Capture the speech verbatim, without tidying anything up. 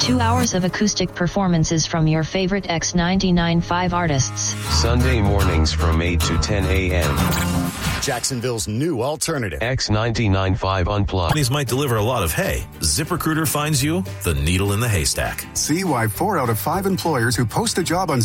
Two hours of acoustic performances from your favorite X ninety-nine point five artists. Sunday mornings from eight to ten a.m. Jacksonville's new alternative. X ninety-nine point five Unplugged. Companies might deliver a lot of hay. ZipRecruiter finds you the needle in the haystack. See why four out of five employers who post a job on